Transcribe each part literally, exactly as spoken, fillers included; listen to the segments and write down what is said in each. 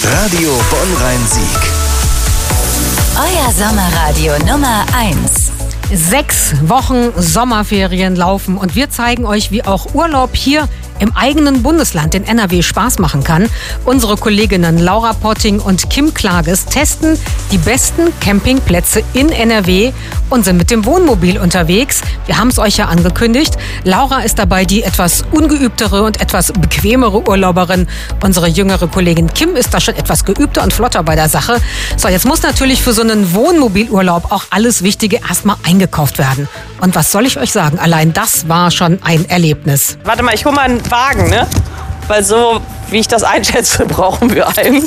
Radio Bonn-Rhein-Sieg. Euer Sommerradio Nummer eins. Sechs Wochen Sommerferien laufen und wir zeigen euch, wie auch Urlaub hier im eigenen Bundesland in N R W Spaß machen kann. Unsere Kolleginnen Laura Potting und Kim Klages testen die besten Campingplätze in N R W und sind mit dem Wohnmobil unterwegs. Wir haben es euch ja angekündigt. Laura ist dabei die etwas ungeübtere und etwas bequemere Urlauberin. Unsere jüngere Kollegin Kim ist da schon etwas geübter und flotter bei der Sache. So, jetzt muss natürlich für so einen Wohnmobilurlaub auch alles Wichtige erstmal eingekauft werden. Und was soll ich euch sagen? Allein das war schon ein Erlebnis. Warte mal, ich hole mal einen Wagen, ne? Weil so, wie ich das einschätze, brauchen wir einen.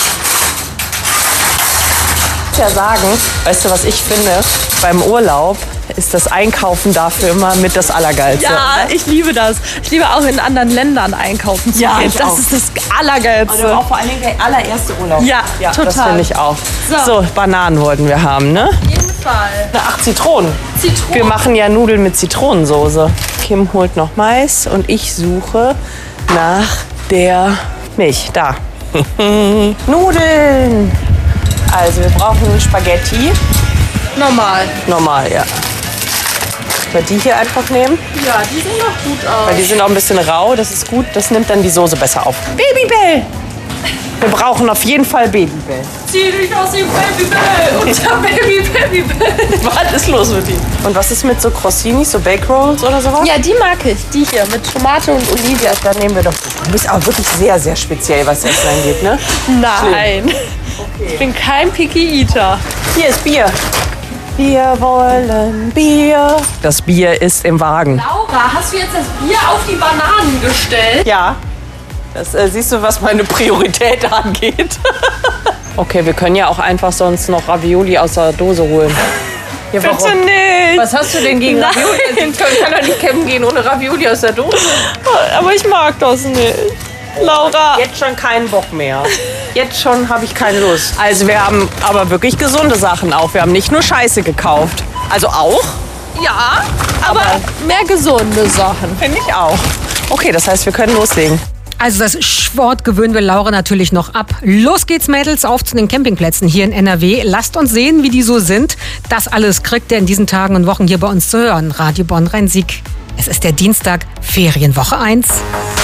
Ich muss ja sagen, weißt du, was ich finde? Beim Urlaub ist das Einkaufen dafür immer mit das Allergeilste. Ja, ich liebe das. Ich liebe auch in anderen Ländern einkaufen zu Ja, gehen. ich Das auch. ist das Allergeilste. Also auch vor allen Dingen der allererste Urlaub. Ja, ja total. Das finde ich auch. So. So, Bananen wollten wir haben, ne? Auf jeden Fall. Ach, Zitronen. Zitronen. Wir machen ja Nudeln mit Zitronensoße. Kim holt noch Mais und ich suche nach der Milch. Da. Nudeln. Also wir brauchen Spaghetti. Normal. Normal, ja. Wir die hier einfach nehmen, Ja, die sehen doch gut aus. weil die sind auch ein bisschen rau. Das ist gut. Das nimmt dann die Soße besser auf. Babybell. Wir brauchen auf jeden Fall Babybell. Zieh dich aus dem Babybell. Unser Baby, Babybell. Was ist los mit ihm? Und was ist mit so Crossinis, so Bake Rolls oder sowas? Ja, die mag ich. Die hier mit Tomate und Olivia. Dann nehmen wir doch. Du bist aber wirklich sehr, sehr speziell, was das angeht, ne? Nein. Ich bin kein Picky Eater. Hier ist Bier. Wir wollen Bier. Das Bier ist im Wagen. Laura, hast du jetzt das Bier auf die Bananen gestellt? Ja. Das äh, siehst du, was meine Priorität angeht. Okay, wir können ja auch einfach sonst noch Ravioli aus der Dose holen. Ja, Bitte nicht. Was hast du denn gegen Nein. Ravioli? Ich kann, kann doch nicht campen gehen ohne Ravioli aus der Dose. Aber ich mag das nicht. Laura. Jetzt schon keinen Bock mehr. Jetzt schon habe ich keine Lust. Also wir haben aber wirklich gesunde Sachen auch. Wir haben nicht nur Scheiße gekauft. Also auch? Ja, aber, mehr gesunde Sachen. Finde ich auch. Okay, das heißt, wir können loslegen. Also das Sport gewöhnen wir Laura natürlich noch ab. Los geht's, Mädels, auf zu den Campingplätzen hier in N R W. Lasst uns sehen, wie die so sind. Das alles kriegt ihr in diesen Tagen und Wochen hier bei uns zu hören. Radio Bonn-Rhein-Sieg. Es ist der Dienstag, Ferienwoche eins.